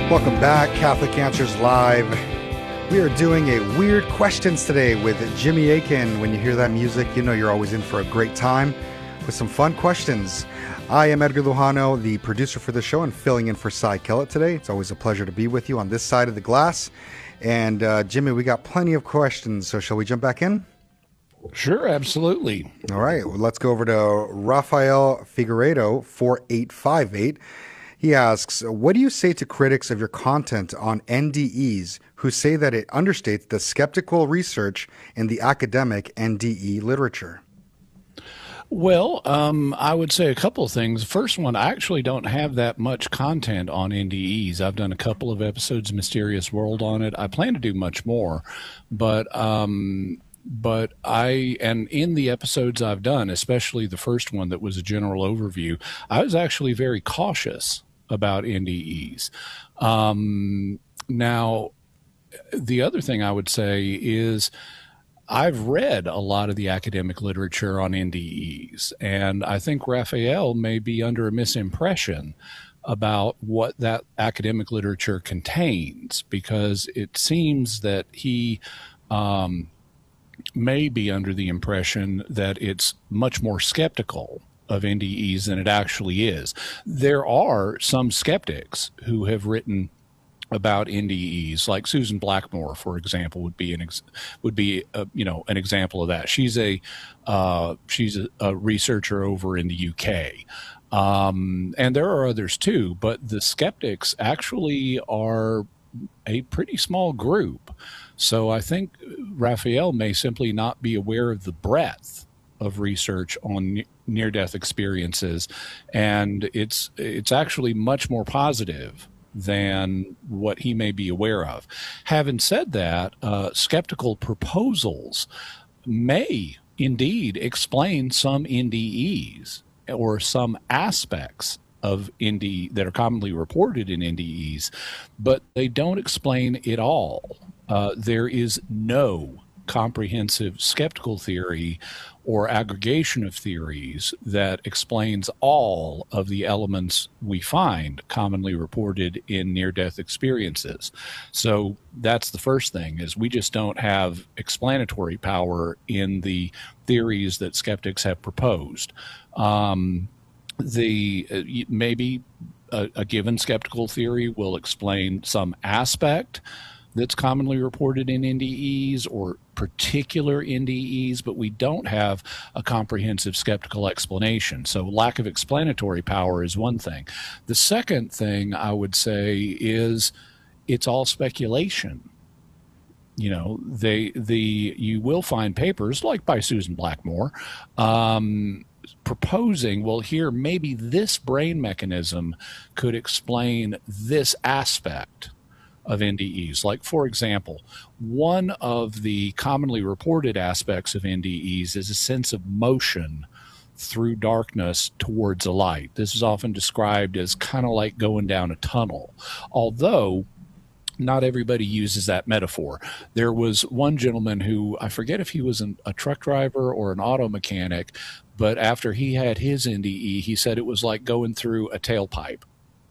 Welcome back, Catholic Answers Live. We are doing a Weird Questions today with Jimmy Akin. When you hear that music, you know you're always in for a great time with some fun questions. I am Edgar Lujano, the producer for the show, and filling in for Cy Kellett today. It's always a pleasure to be with you on this side of the glass. And Jimmy, we got plenty of questions, so shall we jump back in? Sure, absolutely. All right, well, let's go over to Rafael Figueiredo, 4858. He asks, what do you say to critics of your content on NDEs who say that it understates the skeptical research in the academic NDE literature? Well, I would say a couple of things. First one, I actually don't have that much content on NDEs. I've done a couple of episodes of Mysterious World on it. I plan to do much more, but in the episodes I've done, especially the first one that was a general overview, I was actually very cautious about NDEs. Now, the other thing I would say is I've read a lot of the academic literature on NDEs, and I think Raphael may be under a misimpression about what that academic literature contains, because it seems that he may be under the impression that it's much more skeptical of NDEs than it actually is. There are some skeptics who have written about NDEs, like Susan Blackmore, for example, would be an example of that. She's a researcher over in the UK, and there are others too. But the skeptics actually are a pretty small group. So I think Raphael may simply not be aware of the breadth of research on near-death experiences, and it's actually much more positive than what he may be aware of. Having said that, skeptical proposals may indeed explain some NDEs or some aspects of NDE that are commonly reported in NDEs, but they don't explain it all. There is no comprehensive skeptical theory or aggregation of theories that explains all of the elements we find commonly reported in near-death experiences. So that's the first thing, is we just don't have explanatory power in the theories that skeptics have proposed. Maybe a given skeptical theory will explain some aspect that's commonly reported in NDEs or particular NDEs, but we don't have a comprehensive skeptical explanation. So lack of explanatory power is one thing. The second thing I would say is it's all speculation. You know, you will find papers like by Susan Blackmore proposing, well, here, maybe this brain mechanism could explain this aspect of NDEs. Like, for example, one of the commonly reported aspects of NDEs is a sense of motion through darkness towards a light. This is often described as kind of like going down a tunnel, although not everybody uses that metaphor. There was one gentleman who, I forget if he was a truck driver or an auto mechanic, but after he had his NDE, he said it was like going through a tailpipe.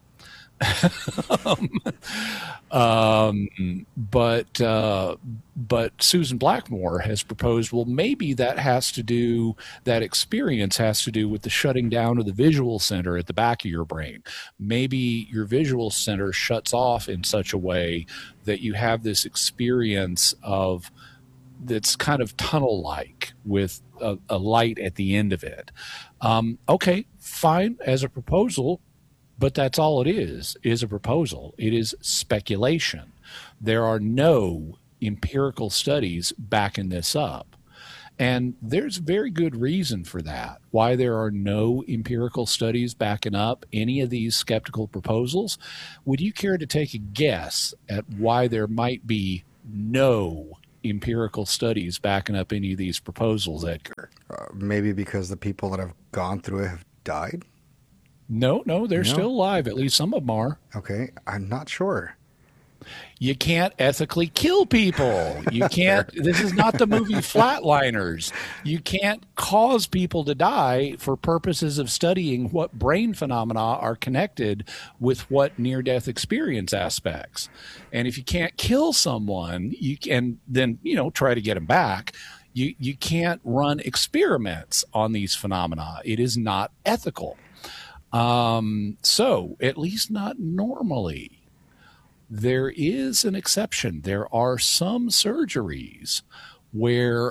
But Susan Blackmore has proposed, well, maybe that experience has to do with the shutting down of the visual center at the back of your brain. Maybe your visual center shuts off in such a way that you have this experience that's kind of tunnel-like with a light at the end of it. Okay, fine as a proposal. But that's all it is a proposal. It is speculation. There are no empirical studies backing this up. And there's very good reason for that, why there are no empirical studies backing up any of these skeptical proposals. Would you care to take a guess at why there might be no empirical studies backing up any of these proposals, Edgar? Maybe because the people that have gone through it have died? No, they're still alive. At least some of them are. Okay, I'm not sure. You can't ethically kill people. You can't, this is not the movie Flatliners. You can't cause people to die for purposes of studying what brain phenomena are connected with what near death experience aspects. And if you can't kill someone, you can then, try to get them back. You can't run experiments on these phenomena. It is not ethical. So, at least not normally. There is an exception. There are some surgeries where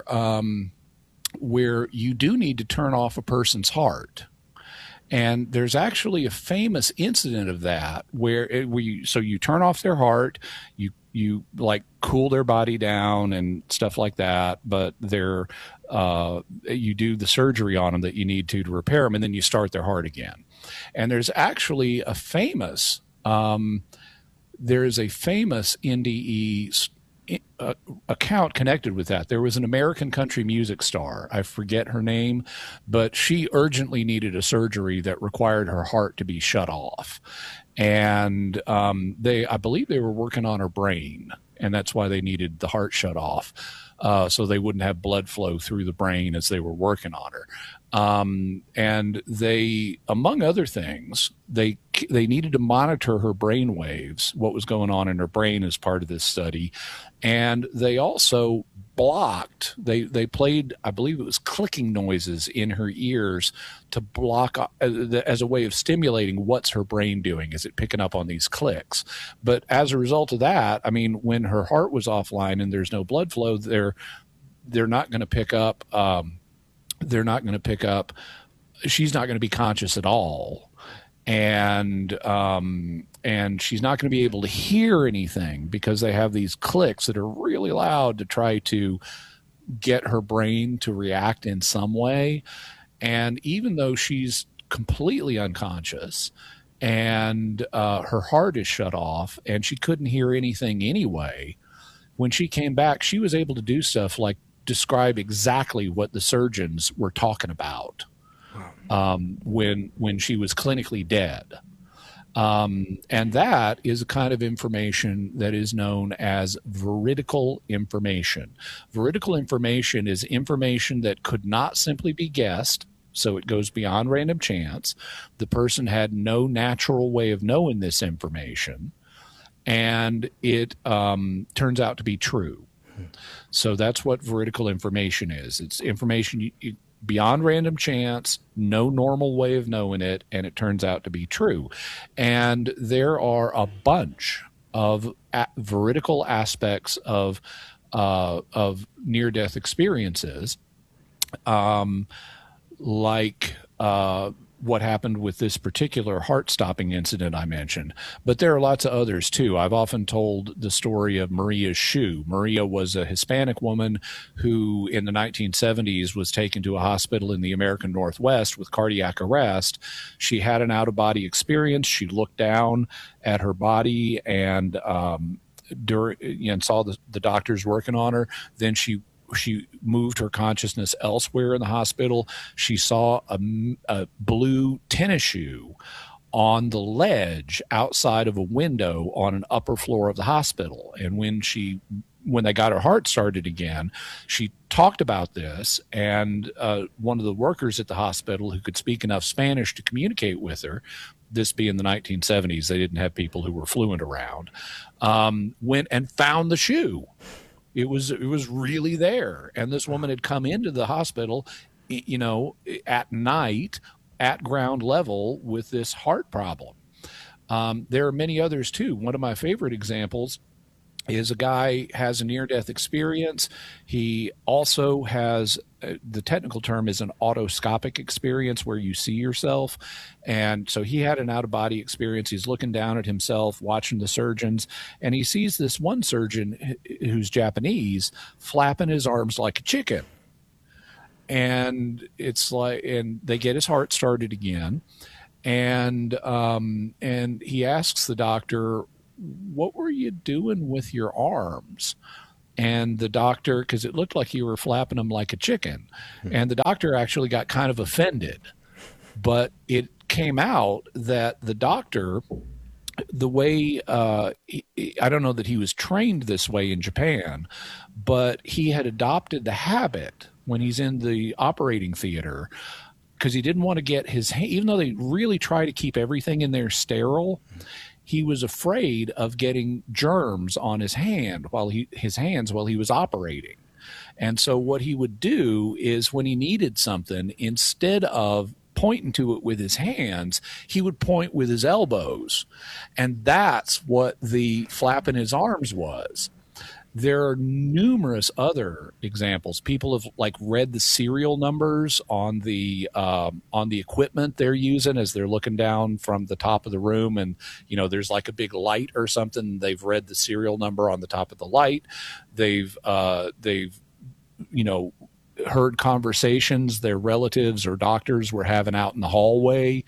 you do need to turn off a person's heart. And there's actually a famous incident of that where you turn off their heart, you like cool their body down and stuff like that, but you do the surgery on them that you need to repair them, and then you start their heart again. And there's actually a famous there is a famous NDE account connected with that. There was an American country music star. I forget her name, but she urgently needed a surgery that required her heart to be shut off. And I believe they were working on her brain, and that's why they needed the heart shut off, so they wouldn't have blood flow through the brain as they were working on her. And they, among other things, they needed to monitor her brain waves, what was going on in her brain as part of this study. And they also they played, I believe it was clicking noises in her ears to block as a way of stimulating what's her brain doing. Is it picking up on these clicks? But as a result of that, I mean, when her heart was offline and there's no blood flow, they're not going to pick up, she's not going to be conscious at all. And she's not going to be able to hear anything because they have these clicks that are really loud to try to get her brain to react in some way. And even though she's completely unconscious and her heart is shut off and she couldn't hear anything anyway, when she came back, she was able to do stuff like describe exactly what the surgeons were talking about when she was clinically dead. And that is a kind of information that is known as veridical information. Veridical information is information that could not simply be guessed, so it goes beyond random chance. The person had no natural way of knowing this information, and it turns out to be true. So that's what veridical information is. It's information beyond random chance, no normal way of knowing it, and it turns out to be true. And there are a bunch of veridical aspects of near-death experiences, like what happened with this particular heart-stopping incident I mentioned. But there are lots of others, too. I've often told the story of Maria's shoe. Maria was a Hispanic woman who, in the 1970s, was taken to a hospital in the American Northwest with cardiac arrest. She had an out-of-body experience. She looked down at her body and saw the doctors working on her. Then she moved her consciousness elsewhere in the hospital. She saw a blue tennis shoe on the ledge outside of a window on an upper floor of the hospital. And when they got her heart started again, she talked about this, and one of the workers at the hospital who could speak enough Spanish to communicate with her, this being the 1970s, they didn't have people who were fluent around, went and found the shoe. It was really there. And this woman had come into the hospital, at night at ground level with this heart problem. There are many others too. One of my favorite examples is a guy has a near-death experience. He also has, the technical term is an autoscopic experience where you see yourself. And so he had an out-of-body experience. He's looking down at himself, watching the surgeons, and he sees this one surgeon who's Japanese flapping his arms like a chicken. And and they get his heart started again. And he asks the doctor, "What were you doing with your arms?" And the doctor, because it looked like you were flapping them like a chicken, and the doctor actually got kind of offended. But it came out that the doctor the way I don't know that he was trained this way in Japan, but he had adopted the habit when he's in the operating theater because he didn't want to get his even though they really try to keep everything in there sterile, he was afraid of getting germs on his hands while he was operating. And so what he would do is when he needed something, instead of pointing to it with his hands, he would point with his elbows. And that's what the flapping his arms was. There are numerous other examples. People have like read the serial numbers on the equipment they're using as they're looking down from the top of the room, and there's like a big light or something. They've read the serial number on the top of the light. They've heard conversations their relatives or doctors were having out in the hallway.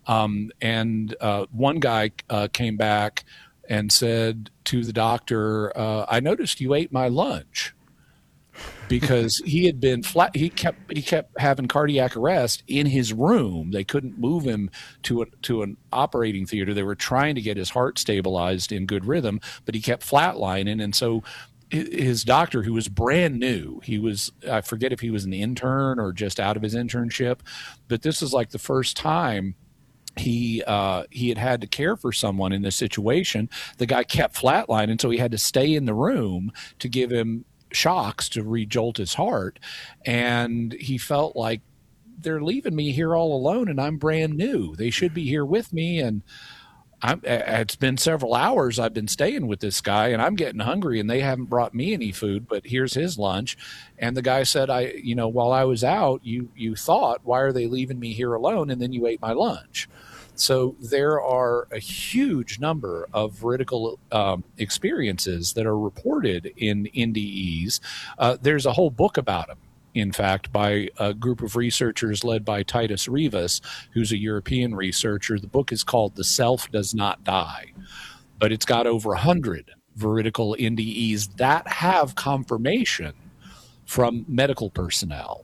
And one guy came back and said to the doctor, I noticed you ate my lunch, because he had been flat. He kept having cardiac arrest in his room. They couldn't move him to an operating theater. They were trying to get his heart stabilized in good rhythm, but he kept flatlining. And so his doctor, who was brand new, I forget if he was an intern or just out of his internship, but this is like the first time he had to care for someone in this situation. The guy kept flatlining, so he had to stay in the room to give him shocks to re-jolt his heart. And he felt like, they're leaving me here all alone and I'm brand new. They should be here with me. And it's been several hours I've been staying with this guy, and I'm getting hungry, and they haven't brought me any food, but here's his lunch. And the guy said, while I was out, you thought, why are they leaving me here alone? And then you ate my lunch. So there are a huge number of veridical experiences that are reported in NDEs. There's a whole book about them, in fact, by a group of researchers led by Titus Rivas, who's a European researcher. The book is called The Self Does Not Die, but it's got over 100 veridical NDEs that have confirmation from medical personnel.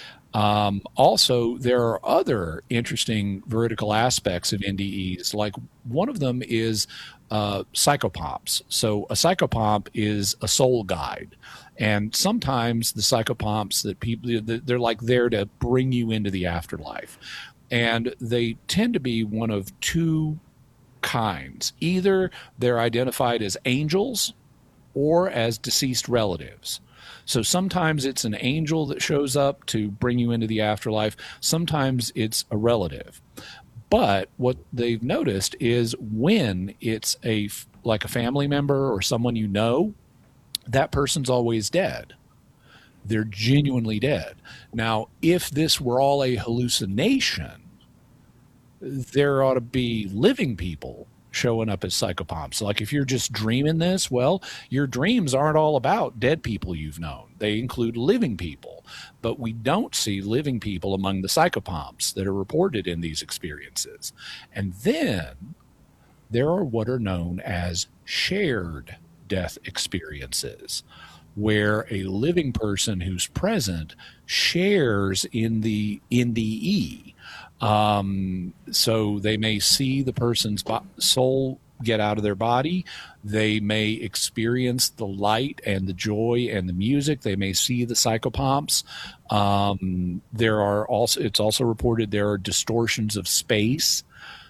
Also, there are other interesting veridical aspects of NDEs. Like one of them is psychopomps. So a psychopomp is a soul guide. And sometimes the psychopomps they're like there to bring you into the afterlife. And they tend to be one of two kinds. Either they're identified as angels or as deceased relatives. So sometimes it's an angel that shows up to bring you into the afterlife. Sometimes it's a relative. But what they've noticed is when it's like a family member or someone you know, that person's always dead. They're genuinely dead. Now, if this were all a hallucination, there ought to be living people showing up as psychopomps. Like if you're just dreaming this, well, your dreams aren't all about dead people you've known. They include living people. But we don't see living people among the psychopomps that are reported in these experiences. And then there are what are known as shared death experiences, where a living person who's present shares in the NDE. So they may see the person's soul get out of their body. They may experience the light and the joy and the music. They may see the psychopomps. It's also reported there are distortions of space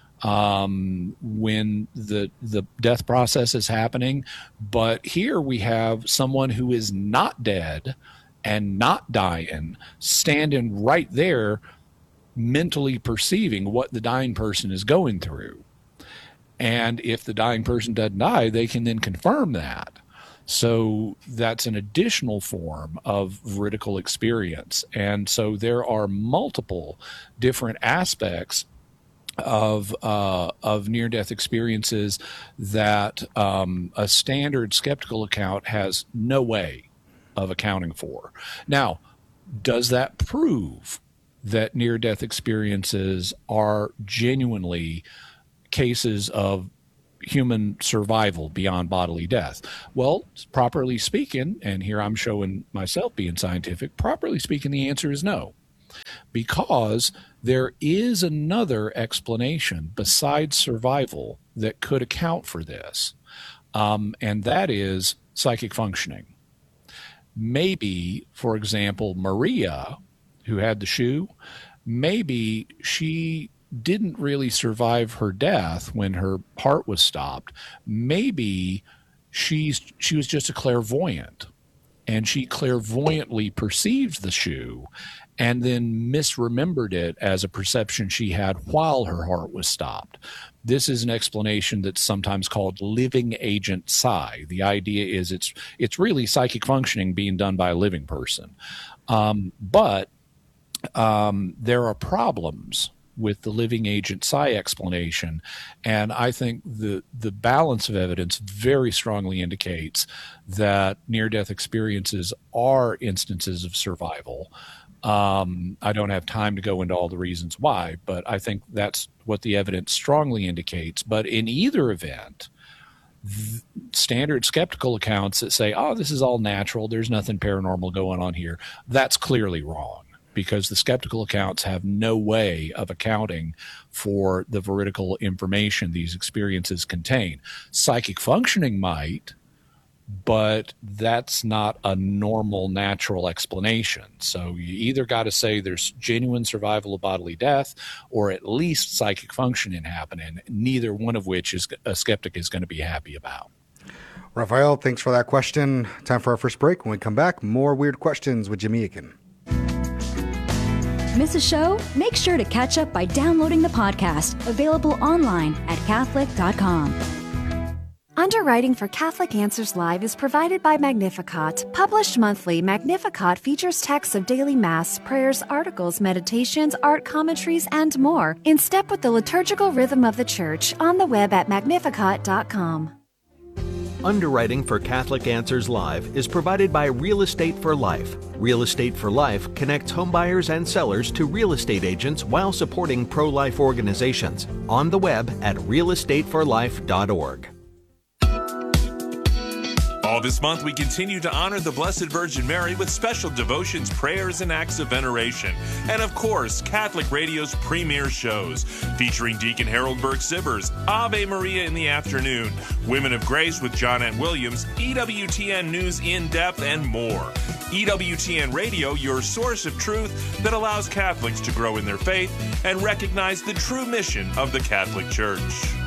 when the death process is happening. But here we have someone who is not dead and not dying, standing right there, mentally perceiving what the dying person is going through. And if the dying person doesn't die, they can then confirm that. So that's an additional form of veridical experience. And so there are multiple different aspects of near-death experiences that a standard skeptical account has no way of accounting for. Now, does that prove that near-death experiences are genuinely cases of human survival beyond bodily death? Well, properly speaking, and here I'm showing myself being scientific, properly speaking, the answer is no. because there is another explanation besides survival that could account for this, and that is psychic functioning. Maybe, for example, Maria, who had the shoe, maybe she didn't really survive her death when her heart was stopped. Maybe she was just a clairvoyant, and she clairvoyantly perceived the shoe and then misremembered it as a perception she had while her heart was stopped. This is an explanation that's sometimes called living agent psi. The idea is it's really psychic functioning being done by a living person. But there are problems with the living agent psi explanation, and I think the balance of evidence very strongly indicates that near-death experiences are instances of survival. I don't have time to go into all the reasons why, but I think that's what the evidence strongly indicates. But in either event, standard skeptical accounts that say, oh, this is all natural, there's nothing paranormal going on here, that's clearly wrong, because the skeptical accounts have no way of accounting for the veridical information these experiences contain. Psychic functioning might, but that's not a normal, natural explanation. So you either got to say there's genuine survival of bodily death, or at least psychic functioning happening, neither one of which is a skeptic is going to be happy about. Raphael, thanks for that question. Time for our first break. When we come back, more Weird Questions with Jimmy Akin. Miss a show? Make sure to catch up by downloading the podcast, available online at Catholic.com. Underwriting for Catholic Answers Live is provided by Magnificat. Published monthly, Magnificat features texts of daily Mass, prayers, articles, meditations, art commentaries, and more, in step with the liturgical rhythm of the Church, on the web at Magnificat.com. Underwriting for Catholic Answers Live is provided by Real Estate for Life. Real Estate for Life connects homebuyers and sellers to real estate agents while supporting pro-life organizations. On the web at realestateforlife.org. All this month, we continue to honor the Blessed Virgin Mary with special devotions, prayers, and acts of veneration. And of course, Catholic Radio's premier shows, featuring Deacon Harold Burke-Zibbers, Ave Maria in the afternoon, Women of Grace with John N. Williams, EWTN News in Depth, and more. EWTN Radio, your source of truth that allows Catholics to grow in their faith and recognize the true mission of the Catholic Church.